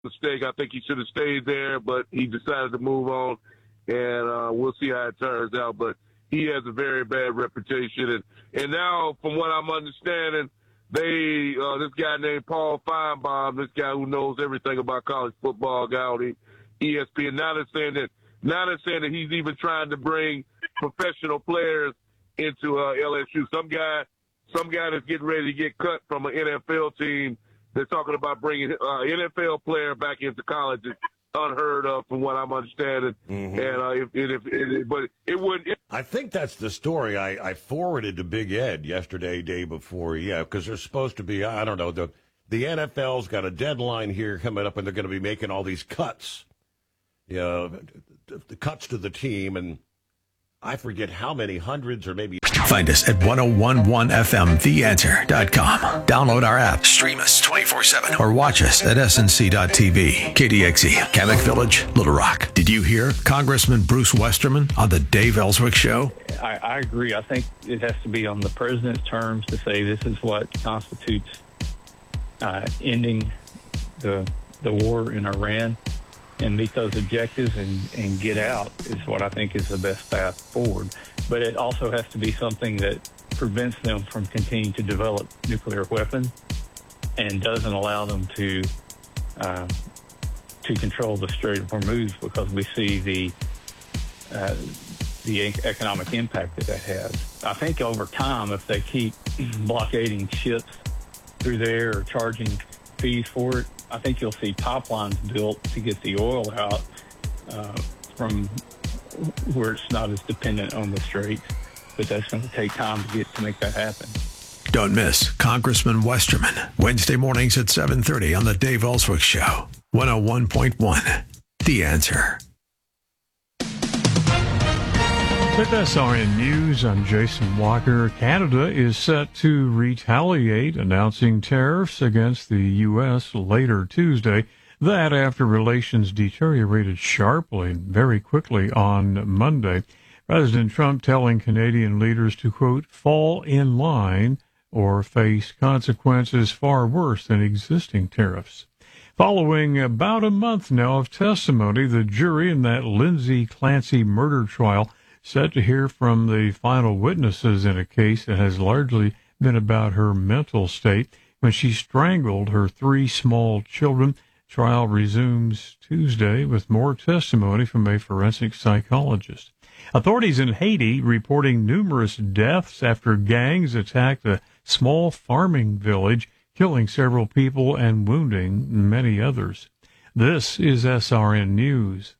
mistake. I think he should have stayed there, but he decided to move on, and we'll see how it turns out. But he has a very bad reputation, and now, from what I'm understanding, this guy named Paul Feinbaum, this guy who knows everything about college football, guy on ESPN, now they're saying that he's even trying to bring professional players into LSU. Some guy that's getting ready to get cut from an NFL team. They're talking about bringing an NFL player back into college. It's unheard of, from what I'm understanding. Mm-hmm. But it wouldn't. I think that's the story I forwarded to Big Ed yesterday, day before. Yeah, because there's supposed to be, I don't know, the NFL's got a deadline here coming up, and they're going to be making all these cuts. The cuts to the team, and I forget how many hundreds or maybe. Find us at 1011FMTheAnswer.com. Download our app, stream us 24/7, or watch us at snc.tv. KDXE, Kamek Village, Little Rock. Did you hear Congressman Bruce Westerman on the Dave Ellswick Show? I agree. I think it has to be on the president's terms to say this is what constitutes ending the war in Iran and meet those objectives and get out is what I think is the best path forward. But it also has to be something that prevents them from continuing to develop nuclear weapons and doesn't allow them to control the Strait of Hormuz, because we see the economic impact that has. I think over time, if they keep blockading ships through there or charging fees for it, I think you'll see pipelines built to get the oil out from where it's not as dependent on the Strait. But that's going to take time to make that happen. Don't miss Congressman Westerman, Wednesday mornings at 7:30 on the Dave Ellswick Show. 101.1, The Answer. With SRN News, I'm Jason Walker. Canada is set to retaliate, announcing tariffs against the U.S. later Tuesday. That after relations deteriorated sharply and very quickly on Monday. President Trump telling Canadian leaders to, quote, fall in line or face consequences far worse than existing tariffs. Following about a month now of testimony, the jury in that Lindsay Clancy murder trial set to hear from the final witnesses in a case that has largely been about her mental state when she strangled her 3 small children. Trial resumes Tuesday with more testimony from a forensic psychologist. Authorities in Haiti reporting numerous deaths after gangs attacked a small farming village, killing several people and wounding many others. This is SRN News.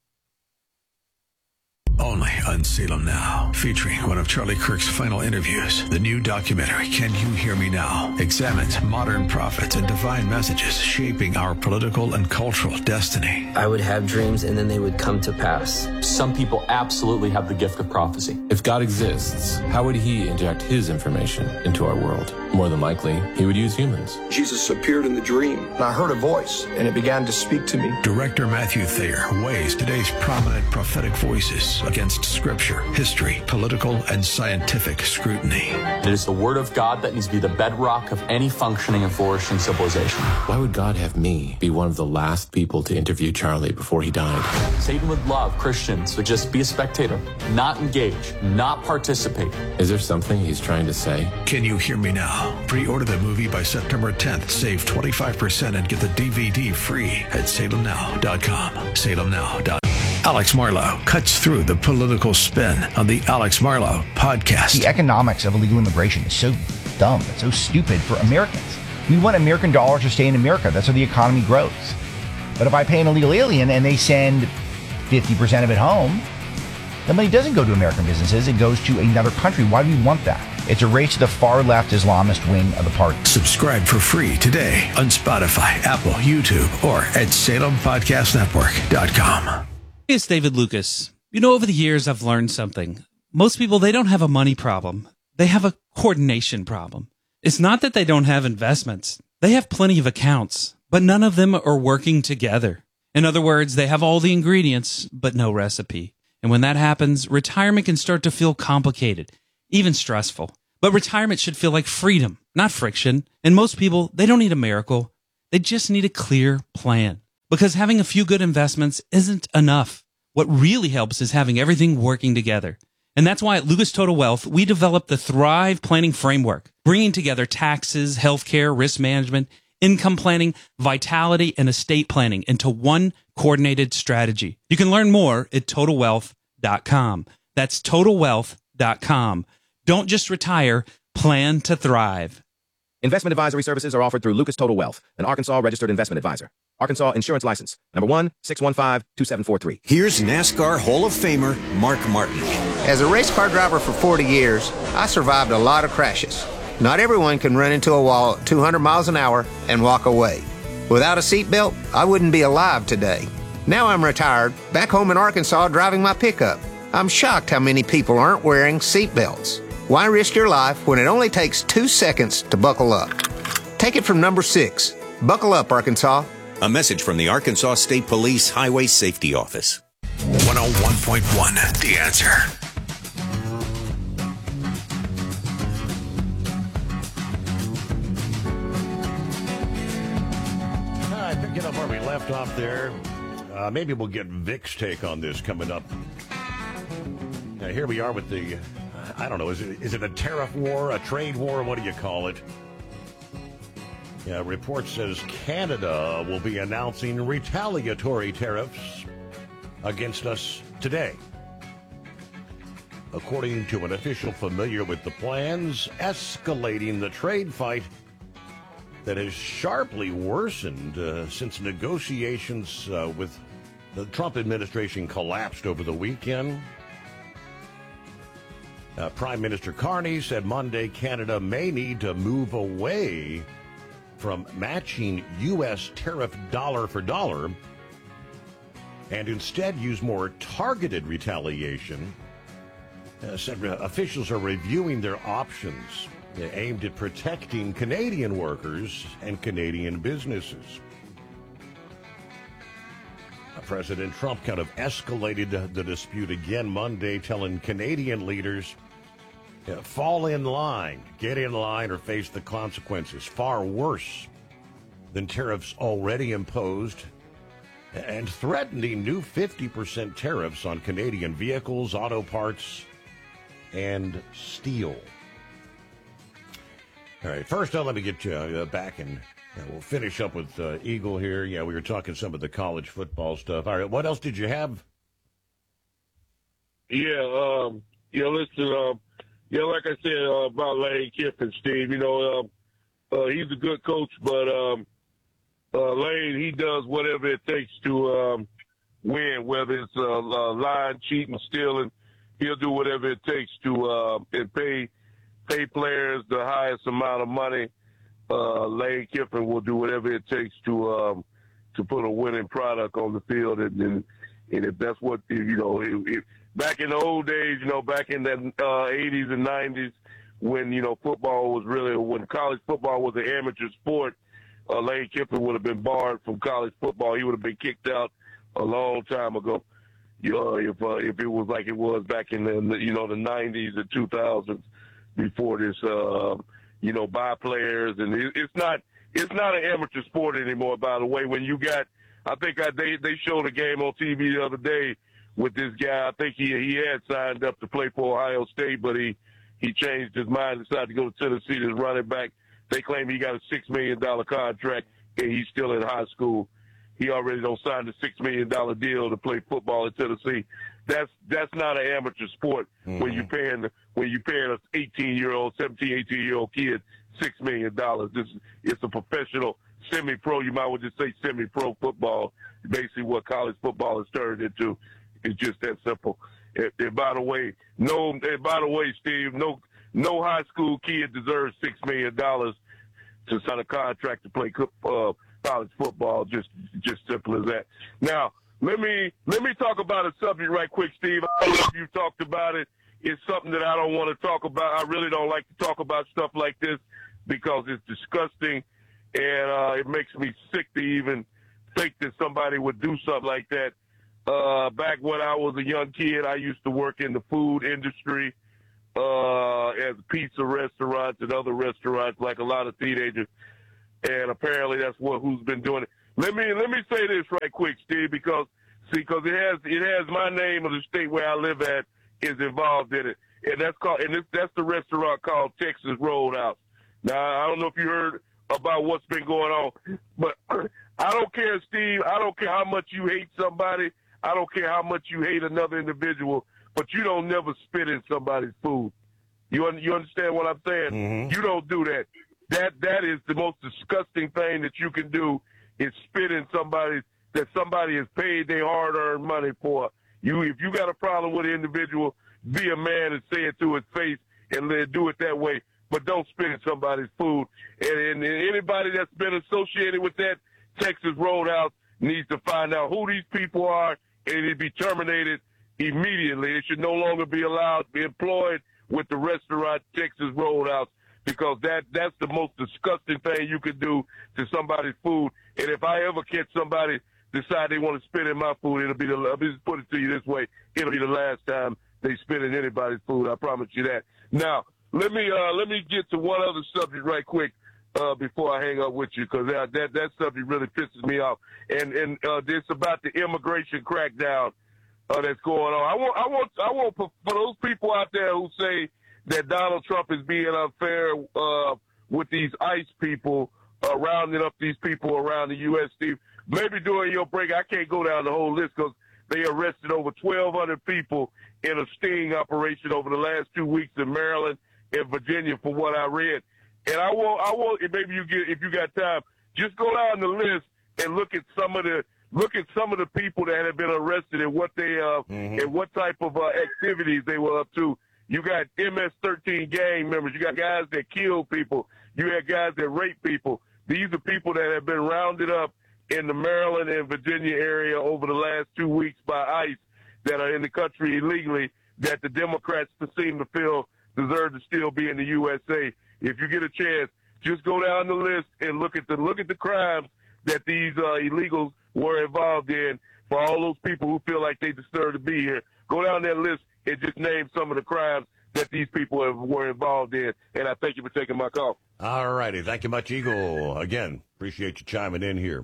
Only on Salem Now, featuring one of Charlie Kirk's final interviews. The new documentary, Can You Hear Me Now?, examines modern prophets and divine messages shaping our political and cultural destiny. I would have dreams and then they would come to pass. Some people absolutely have the gift of prophecy. If God exists, how would he inject his information into our world? More than likely, he would use humans. Jesus appeared in the dream, and I heard a voice, and it began to speak to me. Director Matthew Thayer weighs today's prominent prophetic voices against scripture, history, political, and scientific scrutiny. It is the word of God that needs to be the bedrock of any functioning and flourishing civilization. Why would God have me be one of the last people to interview Charlie before he died? Satan would love Christians to just be a spectator, not engage, not participate. Is there something he's trying to say? Can You Hear Me Now? Pre-order the movie by September 10th. Save 25% and get the DVD free at salemnow.com. Salemnow.com. Alex Marlow cuts through the political spin on the Alex Marlow podcast. The economics of illegal immigration is so dumb. It's so stupid for Americans. We want American dollars to stay in America. That's how the economy grows. But if I pay an illegal alien and they send 50% of it home, the money doesn't go to American businesses. It goes to another country. Why do we want that? It's a race to the far-left Islamist wing of the party. Subscribe for free today on Spotify, Apple, YouTube, or at SalemPodcastNetwork.com. It's David Lucas. You know, over the years, I've learned something. Most people, they don't have a money problem. They have a coordination problem. It's not that they don't have investments. They have plenty of accounts, but none of them are working together. In other words, they have all the ingredients, but no recipe. And when that happens, retirement can start to feel complicated, even stressful. But retirement should feel like freedom, not friction. And most people, they don't need a miracle. They just need a clear plan. Because having a few good investments isn't enough. What really helps is having everything working together. And that's why at Lucas Total Wealth, we developed the Thrive Planning Framework, bringing together taxes, healthcare, risk management, income planning, vitality, and estate planning into one coordinated strategy. You can learn more at TotalWealth.com. That's TotalWealth.com. Don't just retire, plan to thrive. Investment advisory services are offered through Lucas Total Wealth, an Arkansas registered investment advisor. Arkansas Insurance License, number 1-615-2743. Here's NASCAR Hall of Famer Mark Martin. As a race car driver for 40 years, I survived a lot of crashes. Not everyone can run into a wall at 200 miles an hour and walk away. Without a seatbelt, I wouldn't be alive today. Now I'm retired, back home in Arkansas driving my pickup. I'm shocked how many people aren't wearing seatbelts. Why risk your life when it only takes 2 seconds to buckle up? Take it from number 6. Buckle up, Arkansas. A message from the Arkansas State Police Highway Safety Office. 101.1, The Answer. Picking up where we left off there. Maybe we'll get Vic's take on this coming up. Now, here we are with the, I don't know, is it a tariff war, a trade war? What do you call it? Yeah, report says Canada will be announcing retaliatory tariffs against us today. According to an official familiar with the plans, escalating the trade fight that has sharply worsened since negotiations with the Trump administration collapsed over the weekend. Prime Minister Carney said Monday Canada may need to move away from matching U.S. tariff dollar for dollar and instead use more targeted retaliation. Said officials are reviewing their options aimed at protecting Canadian workers and Canadian businesses. President Trump kind of escalated the dispute again Monday, telling Canadian leaders, fall in line, get in line, or face the consequences far worse than tariffs already imposed, and threatening new 50% tariffs on Canadian vehicles, auto parts, and steel. All right, first let me get you back, and we'll finish up with Eagle here. Yeah, we were talking some of the college football stuff. All right, what else did you have? Listen, like I said about Lane Kiffin, Steve, he's a good coach, but Lane, he does whatever it takes to win, whether it's lying, cheating, stealing. He'll do whatever it takes to and pay players the highest amount of money. Lane Kiffin will do whatever it takes to put a winning product on the field, and if that's what back in the old days, back in the 80s and 90s, when football was when college football was an amateur sport, Lane Kiffin would have been barred from college football. He would have been kicked out a long time ago. If it was like it was back in the 90s and 2000s, before this buy players, and it's not an amateur sport anymore. By the way, when you got, they showed a game on TV the other day with this guy. I think he had signed up to play for Ohio State, but he changed his mind, decided to go to Tennessee as running back. They claim he got a $6 million contract, and he's still in high school. He already don't sign the $6 million deal to play football in Tennessee. That's not an amateur sport when you're paying an 18-year-old, 17, 18-year-old kid $6 million. It's a professional semi-pro. You might well just say semi-pro football. Basically, what college football has turned into. It's just that simple. And by the way, Steve, no high school kid deserves $6 million to sign a contract to play college football. Just simple as that. Now, let me talk about a subject right quick, Steve. I don't know if you talked about it. It's something that I don't want to talk about. I really don't like to talk about stuff like this because it's disgusting, and it makes me sick to even think that somebody would do something like that. Back when I was a young kid, I used to work in the food industry at pizza restaurants and other restaurants like a lot of teenagers, and apparently that's who's been doing it. Let me say this right quick, Steve, because it has my name of the state where I live at is involved in it, and that's the restaurant called Texas Roadhouse. Now I don't know if you heard about what's been going on, but I don't care, Steve. I don't care how much you hate somebody. I don't care how much you hate another individual, but you don't never spit in somebody's food. You understand what I'm saying? Mm-hmm. You don't do that. That is the most disgusting thing that you can do is spit in somebody that somebody has paid their hard-earned money for. If you got a problem with an individual, be a man and say it to his face and do it that way. But don't spit in somebody's food. And anybody that's been associated with that Texas Roadhouse needs to find out who these people are, and it be terminated immediately. It should no longer be allowed to be employed with the restaurant Texas Roadhouse, because that's the most disgusting thing you could do to somebody's food. And if I ever catch somebody decide they want to spit in my food, I'll just put it to you this way, it'll be the last time they spit in anybody's food. I promise you that. Now, let me get to one other subject right quick before I hang up with you, because that subject really pisses me off. And it's about the immigration crackdown that's going on. I want for those people out there who say that Donald Trump is being unfair with these ICE people, rounding up these people around the U.S., Steve. Maybe during your break, I can't go down the whole list because they arrested over 1,200 people in a sting operation over the last 2 weeks in Maryland and Virginia, from what I read. And I want maybe if you got time, just go down the list and look at some of the people that have been arrested and what they and what type of activities they were up to. You got MS-13 gang members. You got guys that kill people. You had guys that rape people. These are people that have been rounded up in the Maryland and Virginia area over the last 2 weeks by ICE that are in the country illegally, that the Democrats seem to feel deserve to still be in the USA. If you get a chance, just go down the list and look at the crimes that these illegals were involved in. For all those people who feel like they deserve to be here, go down that list and just name some of the crimes that these people were involved in. And I thank you for taking my call. All righty. Thank you much, Eagle. Again, appreciate you chiming in here.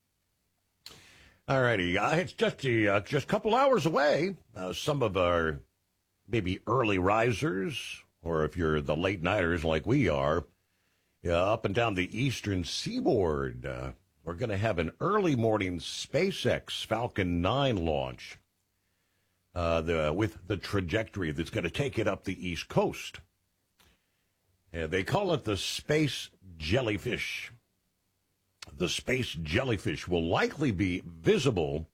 All righty. It's just a couple hours away. Some of our maybe early risers, or if you're the late nighters like we are, up and down the eastern seaboard, we're going to have an early morning SpaceX Falcon 9 launch with the trajectory that's going to take it up the East Coast. They call it the Space Jellyfish. The Space Jellyfish will likely be visible.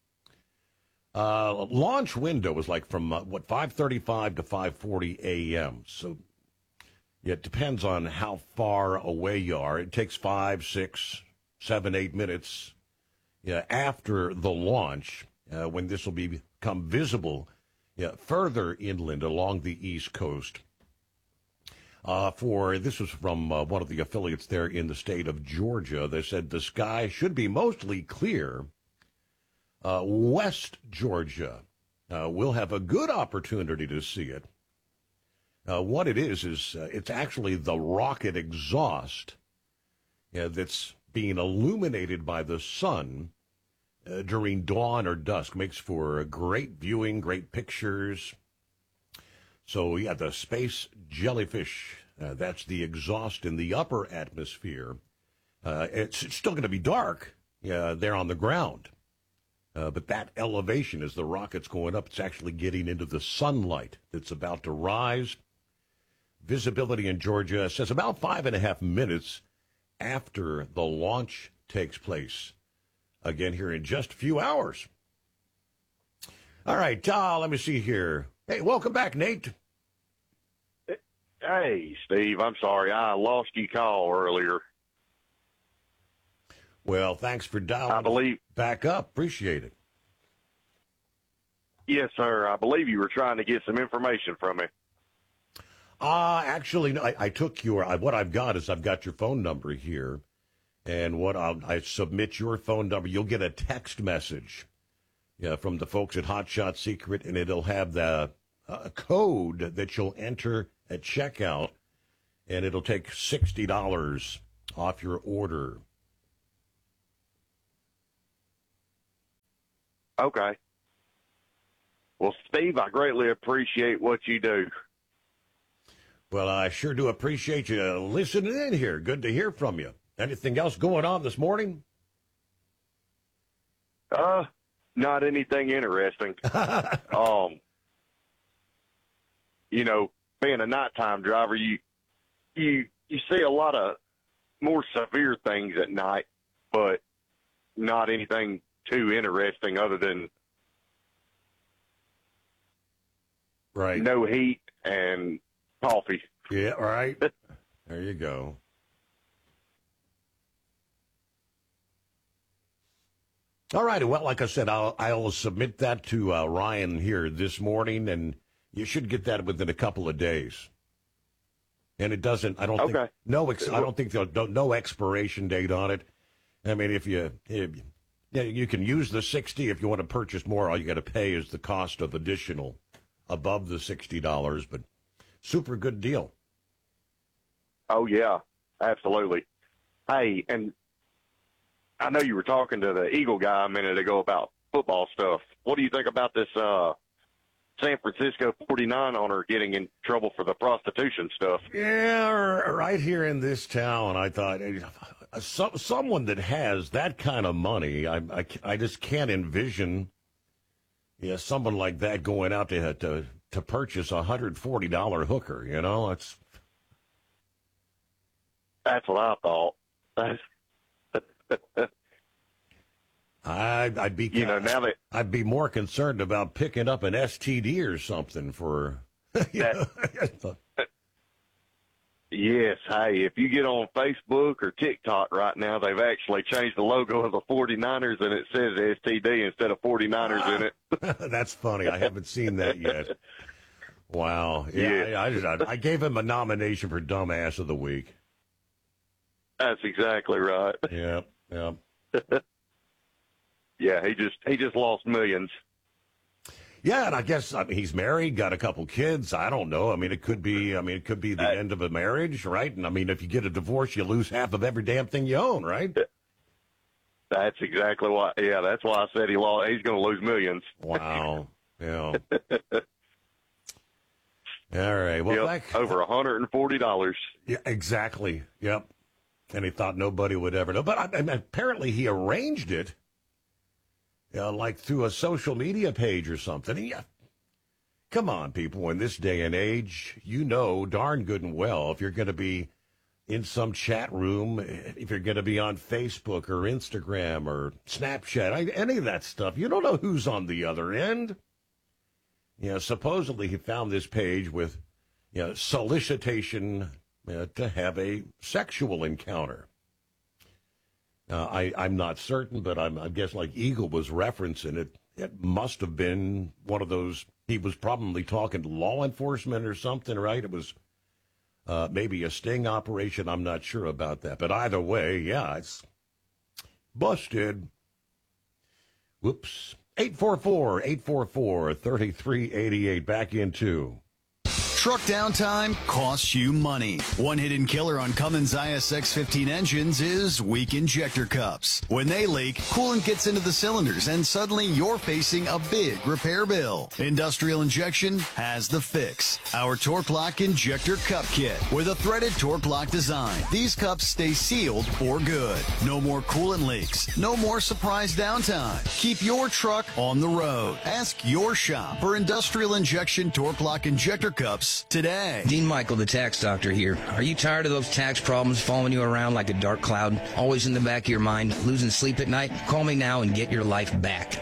Launch window is like from 5:35 to 5:40 a.m. So it depends on how far away you are. It takes 5, 6, 7, 8 minutes after the launch when this will become visible further inland along the East Coast. This was from one of the affiliates there in the state of Georgia. They said the sky should be mostly clear. West Georgia will have a good opportunity to see it. What it is it's actually the rocket exhaust that's being illuminated by the sun during dawn or dusk. Makes for great viewing, great pictures. So, the Space Jellyfish, that's the exhaust in the upper atmosphere. It's still going to be dark there on the ground. But that elevation, as the rocket's going up, it's actually getting into the sunlight that's about to rise. Visibility in Georgia says about 5.5 minutes after the launch takes place. Again, here in just a few hours. All right, let me see here. Hey, welcome back, Nate. Hey, Steve, I'm sorry. I lost your call earlier. Well, thanks for dialing back up. Appreciate it. Yes, sir. I believe you were trying to get some information from me. Actually, no, I took what I've got is I've got your phone number here. And I submit your phone number. You'll get a text message from the folks at Hot Shot Secret, and it'll have the code that you'll enter at checkout, and it'll take $60 off your order. Okay. Well, Steve, I greatly appreciate what you do. Well, I sure do appreciate you listening in here. Good to hear from you. Anything else going on this morning? Not anything interesting. You know, being a nighttime driver, you see a lot of more severe things at night, but not anything too interesting other than right. No heat and coffee. Yeah, right. There you go. All right. Well, like I said, I'll submit that to Ryan here this morning, and you should get that within a couple of days. And it doesn't. I don't think. I don't think there's no expiration date on it. I mean, if you can use the 60 if you want to purchase more. All you got to pay is the cost of additional above the $60. But super good deal. Oh yeah, absolutely. Hey, and I know you were talking to the Eagle guy a minute ago about football stuff. What do you think about this San Francisco 49 owner getting in trouble for the prostitution stuff? Yeah, right here in this town, I thought someone that has that kind of money, I just can't envision someone like that going out to purchase a $140 hooker. You know, that's what I thought. I'd be more concerned about picking up an STD or something for. Yes, hey, if you get on Facebook or TikTok right now, they've actually changed the logo of the 49ers and it says STD instead of 49ers in it. That's funny. I haven't seen that yet. Wow. Yeah. I gave him a nomination for Dumbass of the Week. That's exactly right. Yep. Yeah, he just lost millions. Yeah, and I guess he's married, got a couple kids. I don't know. I mean, it could be the end of a marriage, right? And I mean, if you get a divorce, you lose half of every damn thing you own, right? That's exactly why. Yeah, that's why I said he's going to lose millions. Wow. Yeah. All right. Well, over $140. Yeah, exactly. Yep. And he thought nobody would ever know. But apparently he arranged it, like through a social media page or something. Come on, people. In this day and age, you know darn good and well if you're going to be in some chat room, if you're going to be on Facebook or Instagram or Snapchat, any of that stuff, you don't know who's on the other end. Supposedly he found this page with solicitation to have a sexual encounter. I'm not certain, but I guess like Eagle was referencing it. It must have been one of those. He was probably talking to law enforcement or something, right? It was maybe a sting operation. I'm not sure about that. But either way, yeah, it's busted. Whoops. 844-844-3388. Back into Truck downtime costs you money. One hidden killer on Cummins ISX-15 engines is weak injector cups. When they leak, coolant gets into the cylinders and suddenly you're facing a big repair bill. Industrial Injection has the fix. Our Torque Lock Injector Cup Kit with a threaded Torque Lock design. These cups stay sealed for good. No more coolant leaks. No more surprise downtime. Keep your truck on the road. Ask your shop for Industrial Injection Torque Lock Injector Cups today. Dean Michael, the tax doctor here. Are you tired of those tax problems following you around like a dark cloud, always in the back of your mind, losing sleep at night? Call me now and get your life back.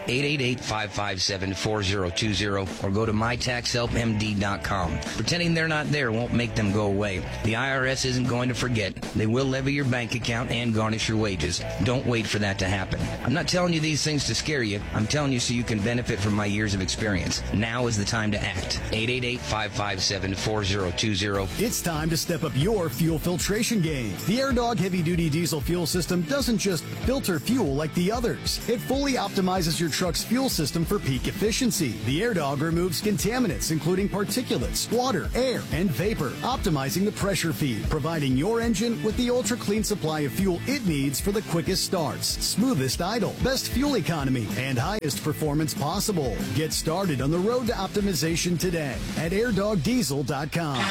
888-557-4020 or go to mytaxhelpmd.com. Pretending they're not there won't make them go away. The IRS isn't going to forget. They will levy your bank account and garnish your wages. Don't wait for that to happen. I'm not telling you these things to scare you. I'm telling you so you can benefit from my years of experience. Now is the time to act. 888-557-4020. 877-4020. It's time to step up your fuel filtration game. The AirDog heavy-duty diesel fuel system doesn't just filter fuel like the others. It fully optimizes your truck's fuel system for peak efficiency. The AirDog removes contaminants, including particulates, water, air, and vapor, optimizing the pressure feed, providing your engine with the ultra-clean supply of fuel it needs for the quickest starts, smoothest idle, best fuel economy, and highest performance possible. Get started on the road to optimization today at airdogdiesel.com.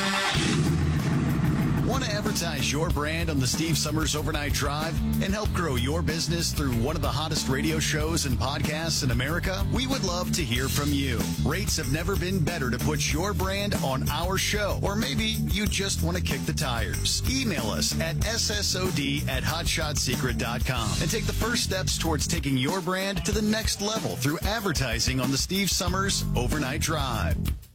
Want to advertise your brand on the Steve Summers Overnight Drive and help grow your business through one of the hottest radio shows and podcasts in America? We would love to hear from you. Rates have never been better to put your brand on our show. Or maybe you just want to kick the tires. Email us at ssod@hotshotsecret.com and take the first steps towards taking your brand to the next level through advertising on the Steve Summers Overnight Drive.